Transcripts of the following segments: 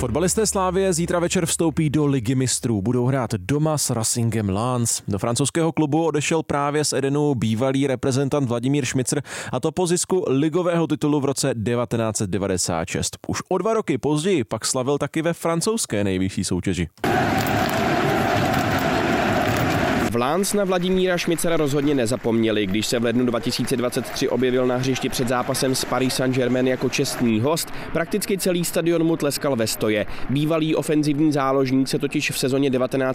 Fotbalisté Slavie zítra večer vstoupí do Ligy mistrů. Budou hrát doma s Racingem Lens. Do francouzského klubu odešel právě z Edenu bývalý reprezentant Vladimír Šmicr, a to po zisku ligového titulu v roce 1996. Už o 2 roky později pak slavil taky ve francouzské nejvyšší soutěži. V Lens na Vladimíra Šmicra rozhodně nezapomněli, když se v lednu 2023 objevil na hřišti před zápasem s Paris Saint-Germain jako čestný host. Prakticky celý stadion mu tleskal ve stoje. Bývalý ofenzivní záložník se totiž v sezóně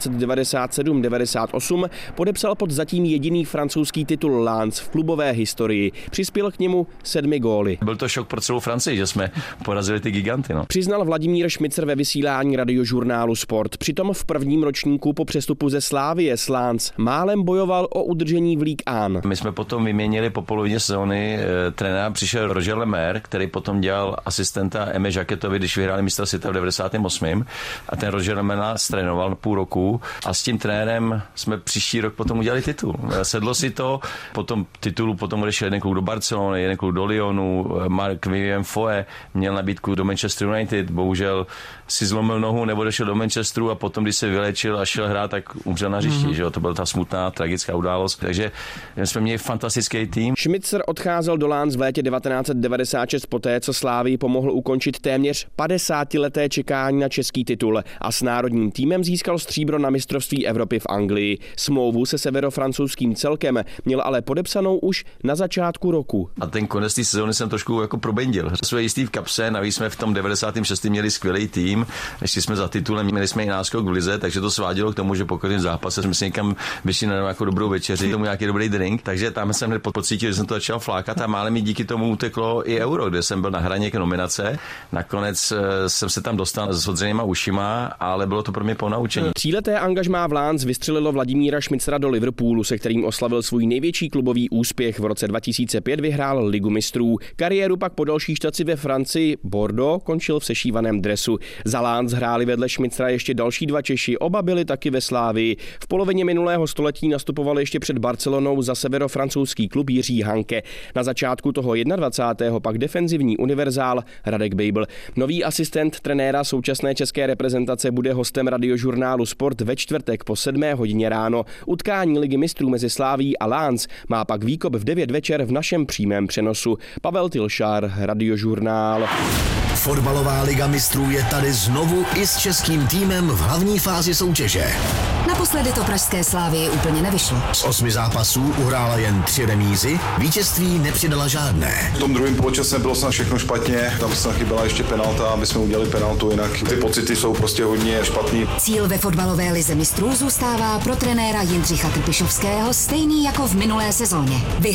1997-98 podepsal pod zatím jediný francouzský titul Lens v klubové historii. Přispěl k němu 7 góly. Byl to šok pro celou Francii, že jsme porazili ty giganty. Přiznal Vladimír Šmicr ve vysílání radiožurnálu Sport. Přitom v prvním ročníku po přestupu ze Slavie s Lens málem bojoval o udržení v Ligue 1. My jsme potom vyměnili po polovině sezóny trenéra, přišel Roger Lemaire, který potom dělal asistenta Aimé Jacquetovi, když vyhráli mistra světa v 98. A ten Roger Lemaire nás trénoval půl roku a s tím trenérem jsme příští rok potom udělali titul. Sedlo si to, potom titulu potom odešel jeden klub do Barcelony, jeden klub do Lyonu, Marc-Vivien Foé měl nabídku do Manchester United, bohužel si zlomil nohu, nebo došel do Manchesteru a potom, když se vylečil a šel hrát, tak umřel na hřišti, že jo? To byla ta smutná, tragická událost. Takže jsme měli fantastický tým. Šmicr odcházel do Lens v létě 1996 poté, co Slavii pomohl ukončit téměř 50leté čekání na český titul a s národním týmem získal stříbro na mistrovství Evropy v Anglii. Smlouvu se severofrancouzským celkem měl ale podepsanou už na začátku roku. A ten konec té sezóny jsem trošku jako probendil. Jsme jistý v kapse, navíc jsme v tom 96. měli skvělý tým. Ještě jsme za titulem, měli jsme i náskok v lize, takže to svádělo k tomu, že po každém zápase jsme si někam vyšli na jako dobrou večeři, tomu nějaký dobrý drink, takže tam jsem hned pocítil, že jsem to začal flákat a málem mi díky tomu uteklo i Euro, kde jsem byl na hraně k nominace. Nakonec jsem se tam dostal s odřenýma ušima, ale bylo to pro mě ponaučení. 3leté angažmá v Lens vystřelilo Vladimíra Šmicra do Liverpoolu, se kterým oslavil svůj největší klubový úspěch. V roce 2005 vyhrál Ligu mistrů. Kariéru pak po další štaci ve Francii Bordeaux končil v sešívaném dresu. Za Lens hráli vedle Šmicra ještě další 2 Češi, oba byli taky ve Slavii. V polovině minulého století nastupoval ještě před Barcelonou za severofrancouzský klub Jiří Hanke. Na začátku toho 21. pak defenzivní univerzál Radek Bejbl. Nový asistent trenéra současné české reprezentace bude hostem radiožurnálu Sport ve čtvrtek po 7 hodině ráno. Utkání Ligy mistrů mezi Slavií a Lens má pak výkop v 9 večer v našem přímém přenosu. Pavel Tilšár, Radiožurnál. Fotbalová liga mistrů je tady znovu i s českým týmem v hlavní fázi soutěže. Naposledy to pražské Slavii úplně nevyšlo. Z 8 zápasů uhrála jen 3 remízy, vítězství nepřidala žádné. V tom druhém poločase bylo snad všechno špatně, tam snad chyběla ještě penalta, aby jsme udělali penaltu, jinak ty pocity jsou prostě hodně špatný. Cíl ve fotbalové lize mistrů zůstává pro trenéra Jindřicha Trpišovského stejný jako v minulé sezóně.